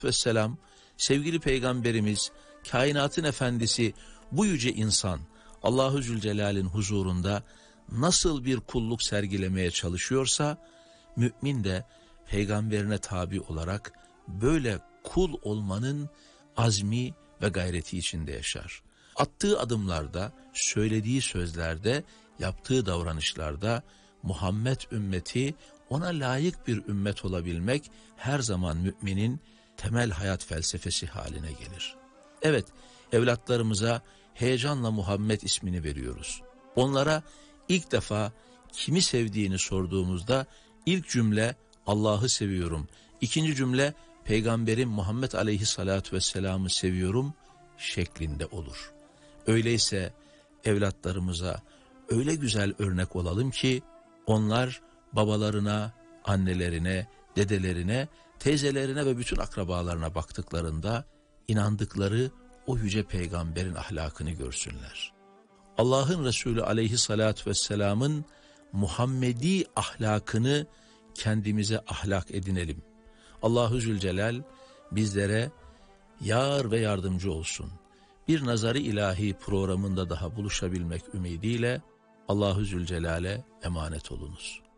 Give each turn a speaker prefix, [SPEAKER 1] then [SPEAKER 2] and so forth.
[SPEAKER 1] vesselam, sevgili peygamberimiz, kainatın efendisi, bu yüce insan Allahu Zülcelal'in huzurunda nasıl bir kulluk sergilemeye çalışıyorsa, mümin de peygamberine tabi olarak böyle kul olmanın azmi ve gayreti içinde yaşar. Attığı adımlarda, söylediği sözlerde, yaptığı davranışlarda Muhammed ümmeti, ona layık bir ümmet olabilmek her zaman müminin temel hayat felsefesi haline gelir. Evet, evlatlarımıza heyecanla Muhammed ismini veriyoruz. Onlara ilk defa kimi sevdiğini sorduğumuzda ilk cümle Allah'ı seviyorum, ikinci cümle Peygamberim Muhammed Aleyhisselatü Vesselam'ı seviyorum şeklinde olur. Öyleyse evlatlarımıza öyle güzel örnek olalım ki onlar babalarına, annelerine, dedelerine, teyzelerine ve bütün akrabalarına baktıklarında inandıkları o yüce peygamberin ahlakını görsünler. Allah'ın Resulü Aleyhisselatü Vesselam'ın Muhammedi ahlakını kendimize ahlak edinelim. Allahu Zülcelal bizlere yar ve yardımcı olsun. Bir Nazar-ı İlahi programında daha buluşabilmek ümidiyle Allahu Zülcelal'e emanet olunuz.